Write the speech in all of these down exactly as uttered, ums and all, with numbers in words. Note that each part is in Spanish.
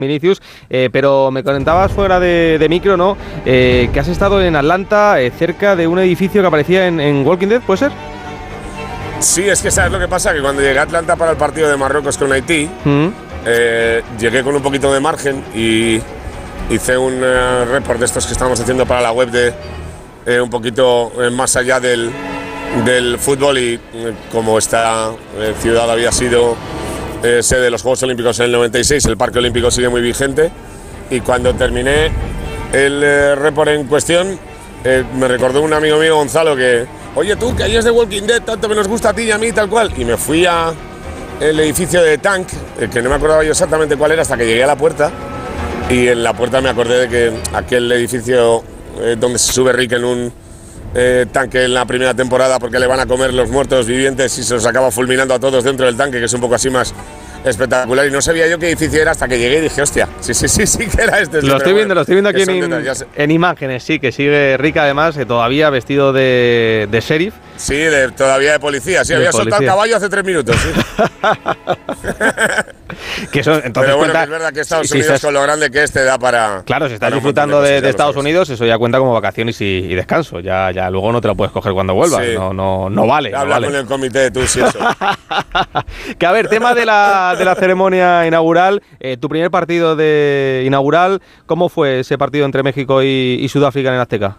Vinicius, eh, pero me comentabas fuera de, de micro, ¿no? Eh, que has estado en Atlanta, eh, cerca de un edificio que aparecía en, en Walking Dead, ¿puede ser? Sí, es que sabes lo que pasa, que cuando llegué a Atlanta para el partido de Marruecos con Haití, mm. eh, llegué con un poquito de margen y hice un uh, report de estos que estábamos haciendo para la web de eh, un poquito eh, más allá del, del fútbol y eh, como esta eh, ciudad había sido Eh, sede de los Juegos Olímpicos en el noventa y seis, el Parque Olímpico sigue muy vigente y cuando terminé el eh, report en cuestión eh, me recordó un amigo mío, Gonzalo, que oye tú, que ahí es de Walking Dead, tanto que nos gusta a ti y a mí, tal cual, y me fui a el edificio de Tank, eh, que no me acordaba yo exactamente cuál era hasta que llegué a la puerta y en la puerta me acordé de que aquel edificio eh, donde se sube Rick en un Eh, tanque en la primera temporada porque le van a comer los muertos vivientes y se los acaba fulminando a todos dentro del tanque, que es un poco así más espectacular, y no sabía yo qué edificio era hasta que llegué y dije, hostia, sí, sí, sí, sí que era este. Lo estoy viendo, lo estoy viendo aquí en, en imágenes, sí, que sigue Rick además, eh, todavía vestido de, de sheriff. Sí, de, todavía de policía, sí, de había policía. Soltado el caballo hace tres minutos, sí. que eso, entonces Pero bueno, cuenta, que es verdad que Estados si, Unidos si estás, con lo grande que este da para… Claro, si estás disfrutando de, de Estados Unidos, eso ya cuenta como vacaciones y, y descanso, ya, ya luego no te lo puedes coger cuando vuelvas, sí. no, no, no vale. Habla no vale. con el comité de tus y eso. Que a ver, tema de la, de la ceremonia inaugural, eh, tu primer partido de inaugural, ¿cómo fue ese partido entre México y, y Sudáfrica en el Azteca?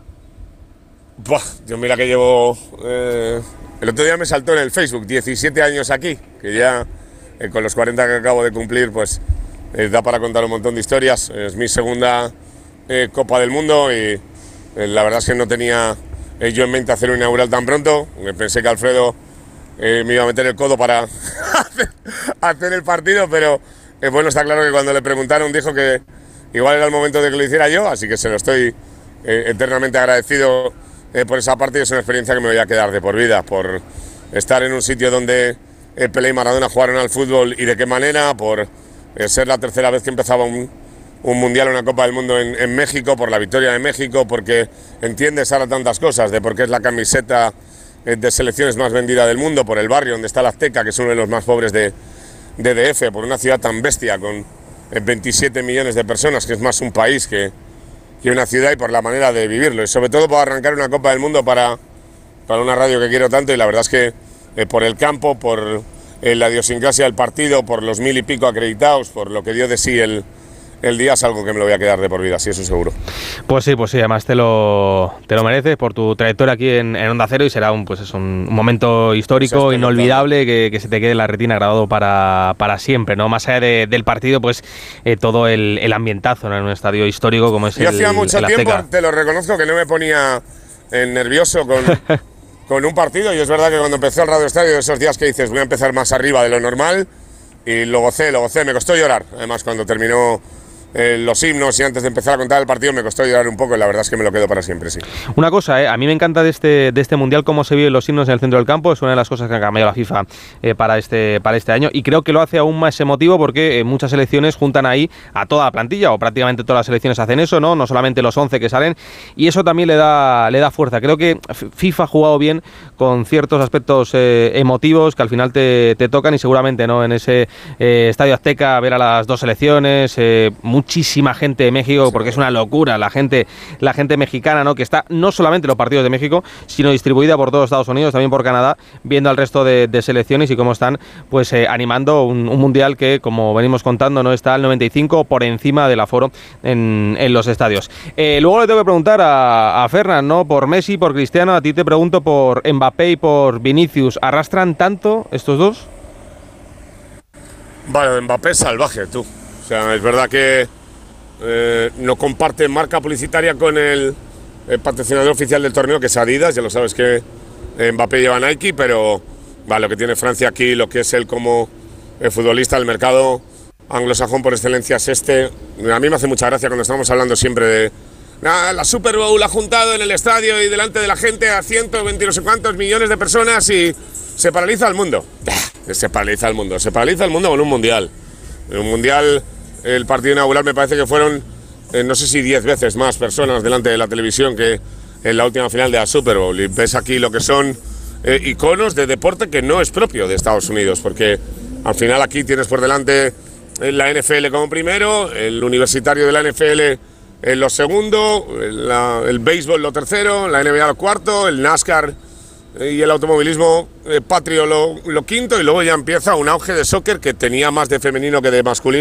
Buah, yo mira que llevo… Eh, el otro día me saltó en el Facebook, diecisiete años aquí, que ya eh, con los cuarenta que acabo de cumplir, pues eh, da para contar un montón de historias. Es mi segunda eh, Copa del Mundo y eh, la verdad es que no tenía eh, yo en mente hacer un inaugural tan pronto. Pensé que Alfredo eh, me iba a meter el codo para hacer, hacer el partido, pero eh, bueno, está claro que cuando le preguntaron dijo que igual era el momento de que lo hiciera yo, así que se lo estoy eh, eternamente agradecido eh, por esa parte. Es una experiencia que me voy a quedar de por vida, por estar en un sitio donde eh, Pelé y Maradona jugaron al fútbol y de qué manera, por eh, ser la tercera vez que empezaba un, un mundial, una Copa del Mundo en, en México, por la victoria de México, porque entiendes ahora tantas cosas, de por qué es la camiseta eh, de selecciones más vendida del mundo, por el barrio donde está la Azteca, que es uno de los más pobres de, de D F, por una ciudad tan bestia con eh, veintisiete millones de personas, que es más un país que, que una ciudad, y por la manera de vivirlo, y sobre todo por arrancar una Copa del Mundo para, para una radio que quiero tanto, y la verdad es que eh, por el campo, por eh, la idiosincrasia del partido, por los mil y pico acreditados, por lo que dio de sí el, el día, es algo que me lo voy a quedar de por vida, sí, eso seguro. Pues sí, pues sí, además te lo, te lo mereces por tu trayectoria aquí en, en Onda Cero, y será un, pues es un, un momento histórico, pues inolvidable, que, que se te quede en la retina grabado para, para siempre, ¿no? Más allá de, del partido, pues eh, todo el, el ambientazo, ¿no? En un estadio histórico como es Yo el, hacía mucho el tiempo, Azteca. Te lo reconozco, que no me ponía eh, nervioso con… con un partido, y es verdad que cuando empezó el Radio Estadio, esos días que dices voy a empezar más arriba de lo normal, y lo gocé, lo gocé, me costó llorar, además cuando terminó eh, los himnos y antes de empezar a contar el partido me costó llorar un poco, y la verdad es que me lo quedo para siempre, sí. Una cosa, eh, a mí me encanta de este, de este Mundial cómo se viven los himnos en el centro del campo, es una de las cosas que ha cambiado la FIFA eh, para, este, para este año, y creo que lo hace aún más emotivo porque eh, muchas selecciones juntan ahí a toda la plantilla, o prácticamente todas las selecciones hacen eso, no, no solamente los once que salen, y eso también le da, le da fuerza. Creo que FIFA ha jugado bien con ciertos aspectos eh, emotivos que al final te, te tocan, y seguramente no en ese eh, Estadio Azteca ver a las dos selecciones, eh, muchísima gente de México, porque es una locura la gente, la gente mexicana, ¿no? Que está no solamente en los partidos de México, sino distribuida por todo Estados Unidos, también por Canadá, viendo al resto de, de selecciones y cómo están pues eh, animando un, un mundial que, como venimos contando, no está al noventa y cinco por encima del aforo en, en los estadios. Eh, luego le tengo que preguntar a, a Fernan, ¿no? Por Messi, por Cristiano, a ti te pregunto por Mbappé y por Vinicius. ¿Arrastran tanto estos dos? Bueno, Mbappé es salvaje, tú. O sea, es verdad que Eh, no comparte marca publicitaria con el, el patrocinador oficial del torneo, que es Adidas. Ya lo sabes que eh, Mbappé lleva Nike, pero va, lo que tiene Francia aquí, lo que es él como eh, futbolista, el mercado anglosajón por excelencia es este. A mí me hace mucha gracia cuando estamos hablando siempre de ah, la Super Bowl ha juntado en el estadio y delante de la gente a ciento veinte no sé cuántos millones de personas y se paraliza el mundo. Se paraliza el mundo, se paraliza el mundo con un mundial. Un mundial… El partido inaugural me parece que fueron, eh, no sé si diez veces más personas delante de la televisión que en la última final de la Super Bowl. Y ves aquí lo que son eh, iconos de deporte que no es propio de Estados Unidos, porque al final aquí tienes por delante la N F L como primero, el universitario de la N F L en lo segundo, la, el béisbol lo tercero, la N B A lo cuarto, el NASCAR y el automovilismo eh, patrio lo, lo quinto, y luego ya empieza un auge de soccer que tenía más de femenino que de masculino.